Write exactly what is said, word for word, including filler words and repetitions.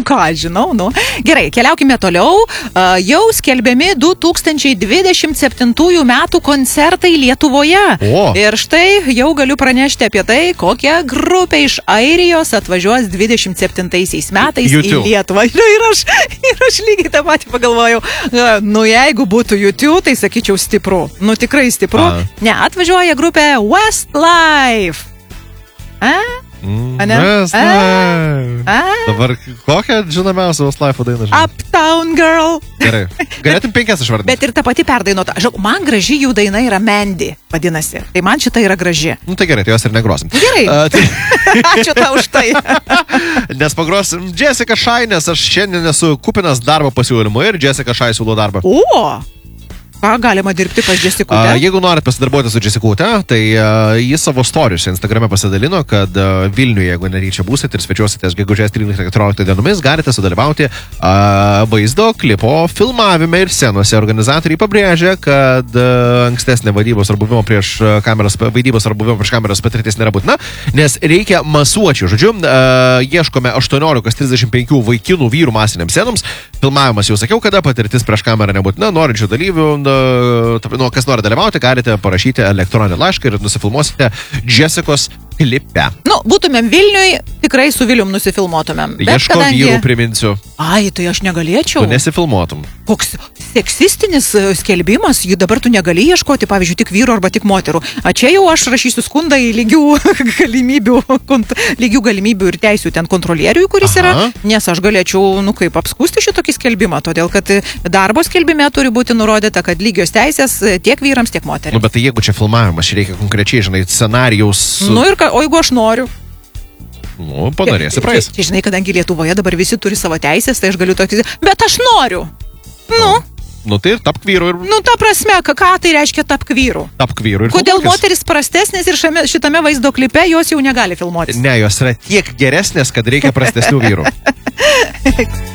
ką žinau, nu. Gerai, keliaukime toliau. Jau skelbiami du tūkstančiai dvidešimt septintųjų metų koncertai Lietuvoje. O. Ir štai jau galiu pranešti apie tai, kokia grupė iš Airijos atvažiuos dvidešimt septintaisiais metais U two. į Lietuvą. Ir aš, ir aš lygiai tą patį pagalvojau, nu jeigu būtų U two, tai sakyčiau stipru. Nu tikrai stipru. A. Ne, atvažiuoja grupė Westlife. A? Mm, Ane? Westlife. A? Dabar kokią žinomiausią Westlife dainą žinai? Uptown Girl. Gerai. Galėtum penkias išvardinti. Bet ir ta pati perdainuota. Žinau, man graži jų daina yra Mandy, vadinasi. Tai man šita yra graži. Nu tai gerai, tai jos ir negrosim. Gerai. A, tai... Ačiū tau už tai. Nes pagrosim Jessica Shy, nes aš šiandien esu kupinas darbo pasiūlymų ir Jessica Shy siūlo darbą. O, ką galima dirbti pas Jessicutę? A, jeigu norit pasidarbuoti su Jessicute, tai a, jis savo storius Instagrame pasidalino, kad a, Vilniuje, jeigu netyčia būsit ir svečiuositės gegužės tryliktą keturioliktą dienomis, galite sudalyvauti a, vaizdo klipo filmavime ir scenose. Organizatoriai pabrėžia, kad a, ankstesnė vadybos ar buvimo prieš kameras, vaidybos ar buvimo prieš kameras patirtis nėra būtina, nes reikia masuočių. Žodžiu, a, ieškome aštuoniolika trisdešimt penki vaikinų vyrų masiniams scenoms. Filmavimas jau sakiau, kada patirtis prieš kamerą nebūtina, norinčių dalyvių. Nu, kas nori dalyvauti, galite parašyti elektroninį laišką ir nusifilmuosite Jessicos klipe. Nu, būtumėm Vilniui, tikrai su Vilium nusifilmuotumėm. Bet Ieško kadangi... vyrų, priminsiu. Ai, tai aš negalėčiau. Tu nesifilmuotum. Koks seksistinis skelbimas, jį dabar tu negali ieškoti, pavyzdžiui, tik vyru arba tik moterų. A čia jau aš rašysiu skundą į lygių galimybių, kont, lygių galimybių ir teisių ten kontrolieriui, kuris Aha. yra, nes aš galėčiau, nu kaip, apskūsti šitokį skelbimą, todėl kad darbo skelbime turi būti nurodyta, kad lygios teisės tiek vyrams, tiek Nu, moteriams. bet tai jeigu čia filmavimas, čia reikia konkrečiai, žinai, scenarijaus... Nu ir ką, o jeigu aš noriu? Nu, panorėsi, praeis. Čia, žinai, kadangi Lietuvoje dabar visi turi savo teisės, tai aš galiu tokį, bet aš noriu. Nu, Nu, tai ir tapk vyru ir nu ta prasme, ką, ką tai reiškia tapk vyru? tapk vyru ir Kodėl filmuokis. moteris prastesnės ir šame, šitame vaizdo klipe jos jau negali filmuotis? Ne, jos yra tiek geresnės, kad reikia prastesnių vyrų.